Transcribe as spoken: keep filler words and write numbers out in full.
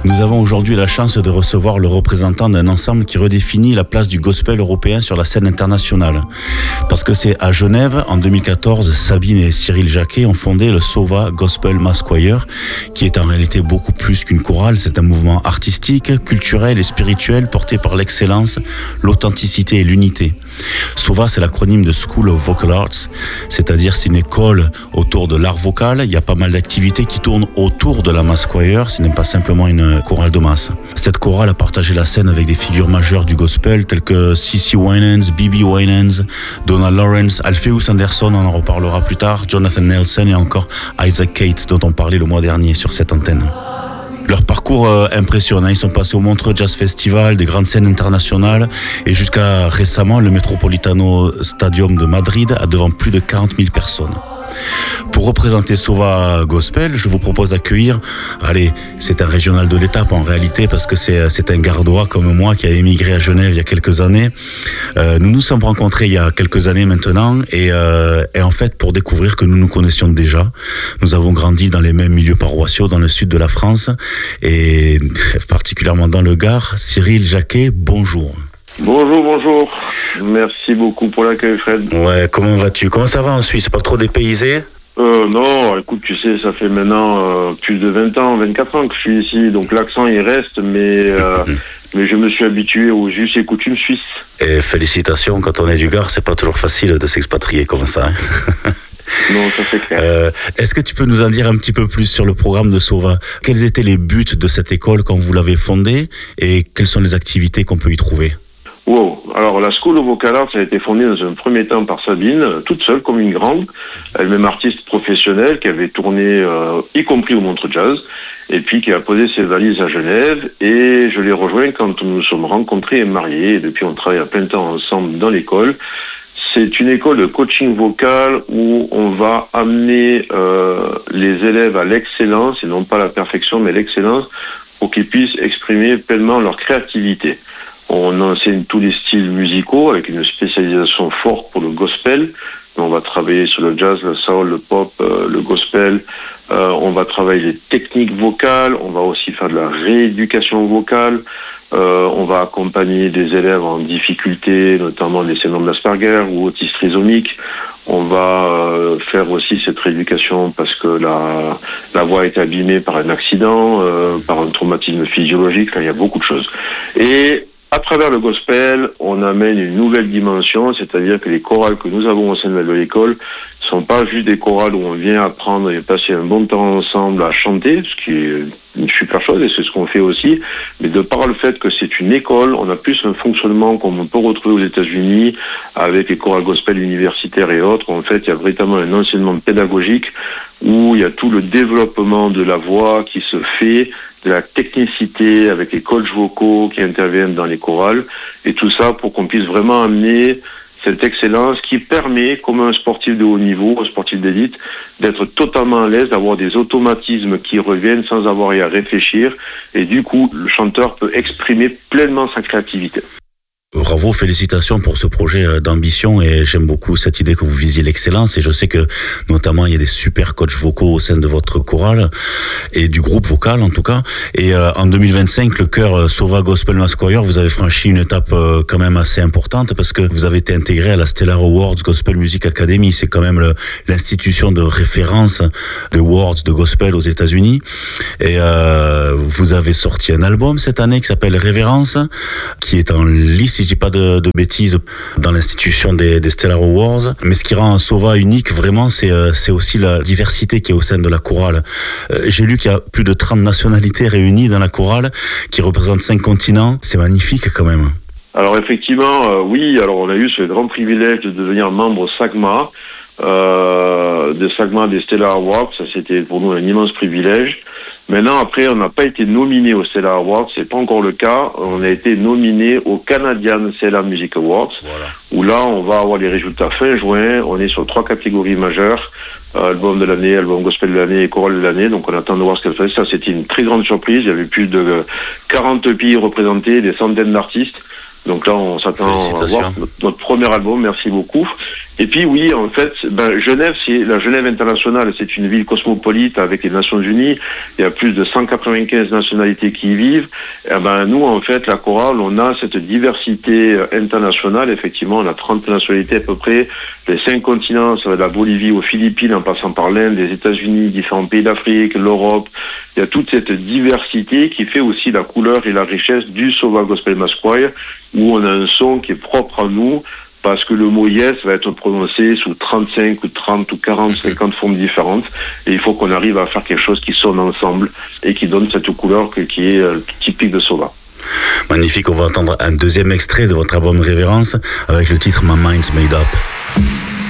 Nous avons aujourd'hui la chance de recevoir le représentant d'un ensemble qui redéfinit la place du gospel européen sur la scène internationale. Parce que c'est à Genève, en deux mille quatorze, Sabine et Cyril Jacquet ont fondé le Sova Gospel Mass Choir, qui est en réalité beaucoup plus qu'une chorale. C'est un mouvement artistique, culturel et spirituel porté par l'excellence, l'authenticité et l'unité. Sova, c'est l'acronyme de School of Vocal Arts, c'est-à-dire c'est une école autour de l'art vocal. Il y a pas mal d'activités qui tournent autour de la Mass Choir, ce n'est pas simplement une chorale de masse. Cette chorale a partagé la scène avec des figures majeures du gospel telles que C C Winans, B B Winans, Donna Lawrence, Alpheus Anderson, on en reparlera plus tard, Jonathan Nelson et encore Isaac Cates dont on parlait le mois dernier sur cette antenne. Leur parcours euh, impressionnant, ils sont passés au Montreux Jazz Festival, des grandes scènes internationales et jusqu'à récemment le Metropolitano Stadium de Madrid à devant plus de quarante mille personnes. Pour représenter Sova Gospel, je vous propose d'accueillir, allez, c'est un régional de l'étape en réalité parce que c'est, c'est un Gardois comme moi qui a émigré à Genève il y a quelques années. Euh, nous nous sommes rencontrés il y a quelques années maintenant et, euh, et en fait pour découvrir que nous nous connaissions déjà. Nous avons grandi dans les mêmes milieux paroissiaux dans le sud de la France et particulièrement dans le Gard. Cyril Jacquet, bonjour. Bonjour, bonjour. Merci beaucoup pour l'accueil, Fred. Ouais, comment vas-tu? Comment ça va en Suisse? Pas trop dépaysé? Euh, non, écoute, tu sais, ça fait maintenant euh, plus de vingt ans, vingt-quatre ans que je suis ici, donc l'accent il reste, mais, euh, mmh. mais je me suis habitué aux us et coutumes suisses. Et félicitations, quand on est du Gard, c'est pas toujours facile de s'expatrier comme ça. Hein. Non, ça c'est clair. Euh, est-ce que tu peux nous en dire un petit peu plus sur le programme de Sova? Quels étaient les buts de cette école quand vous l'avez fondée et quelles sont les activités qu'on peut y trouver? Wow. Alors, la School of Vocal Arts a été fondée dans un premier temps par Sabine, toute seule, comme une grande, elle-même artiste professionnelle, qui avait tourné, euh, y compris au Montreux Jazz, et puis qui a posé ses valises à Genève, et je l'ai rejoint quand nous nous sommes rencontrés et mariés, et depuis on travaille à plein temps ensemble dans l'école. C'est une école de coaching vocal où on va amener euh, les élèves à l'excellence, et non pas la perfection, mais l'excellence, pour qu'ils puissent exprimer pleinement leur créativité. On enseigne tous les styles musicaux avec une spécialisation forte pour le gospel. On va travailler sur le jazz, le soul, le pop, euh, le gospel. Euh, on va travailler les techniques vocales. On va aussi faire de la rééducation vocale. Euh, on va accompagner des élèves en difficulté, notamment les syndromes d'Asperger ou autistes trisomiques. On va euh, faire aussi cette rééducation parce que la, la voix est abîmée par un accident, euh, par un traumatisme physiologique. Enfin, il y a beaucoup de choses. Et à travers le gospel, on amène une nouvelle dimension, c'est-à-dire que les chorales que nous avons au sein de l'école ne sont pas juste des chorales où on vient apprendre et passer un bon temps ensemble à chanter, ce qui est une super chose et c'est ce qu'on fait aussi, mais de par le fait que c'est une école, on a plus un fonctionnement comme on peut retrouver aux États-Unis avec les chorales gospel universitaires et autres. En fait, il y a véritablement un enseignement pédagogique où il y a tout le développement de la voix qui se fait, de la technicité avec les coachs vocaux qui interviennent dans les chorales et tout ça pour qu'on puisse vraiment amener cette excellence qui permet, comme un sportif de haut niveau, un sportif d'élite, d'être totalement à l'aise, d'avoir des automatismes qui reviennent sans avoir à y réfléchir et du coup, le chanteur peut exprimer pleinement sa créativité. Bravo, félicitations pour ce projet d'ambition et j'aime beaucoup cette idée que vous visiez l'excellence et je sais que notamment il y a des super coachs vocaux au sein de votre chorale et du groupe vocal en tout cas et euh, en deux mille vingt-cinq le chœur Sova Gospel Mass Choir vous avez franchi une étape euh, quand même assez importante parce que vous avez été intégré à la Stellar Awards Gospel Music Academy, c'est quand même le, l'institution de référence de awards de gospel aux États-Unis et euh, vous avez sorti un album cette année qui s'appelle Révérence qui est en lice si je dis pas de, de bêtises, dans l'institution des, des Stellar Awards. Mais ce qui rend Sova unique, vraiment, c'est, c'est aussi la diversité qui est au sein de la chorale. Euh, j'ai lu qu'il y a plus de trente nationalités réunies dans la chorale, qui représentent cinq continents. C'est magnifique quand même. Alors effectivement, euh, oui, alors on a eu ce grand privilège de devenir membre SAGMA, euh, de SAGMA des Stellar Awards. Ça, c'était pour nous un immense privilège. Maintenant, après, on n'a pas été nominé au Stellar Awards, c'est pas encore le cas. On a été nominé au Canadian Stellar Music Awards, voilà. Où là, on va avoir les résultats fin juin. On est sur trois catégories majeures, euh, album de l'année, album gospel de l'année et chorale de l'année. Donc, on attend de voir ce qu'elle fait. Ça, c'était une très grande surprise. Il y avait plus de quarante pays représentés, des centaines d'artistes. Donc là, on s'attend à voir notre, notre premier album. Merci beaucoup. Et puis oui, en fait, ben, Genève, c'est la Genève internationale, c'est une ville cosmopolite avec les Nations Unies. Il y a plus de cent quatre-vingt-quinze nationalités qui y vivent. Et ben, nous, en fait, la chorale, on a cette diversité internationale. Effectivement, on a trente nationalités à peu près. Les cinq continents, ça va de la Bolivie aux Philippines, en passant par l'Inde, les États-Unis, différents pays d'Afrique, l'Europe. Il y a toute cette diversité qui fait aussi la couleur et la richesse du Sova Gospel Mass Choir, où on a un son qui est propre à nous, parce que le mot yes va être prononcé sous trente-cinq ou trente ou quarante, cinquante formes différentes. Et il faut qu'on arrive à faire quelque chose qui sonne ensemble et qui donne cette couleur qui est typique de Sova. Magnifique, on va entendre un deuxième extrait de votre album Révérence avec le titre My Mind's Made Up.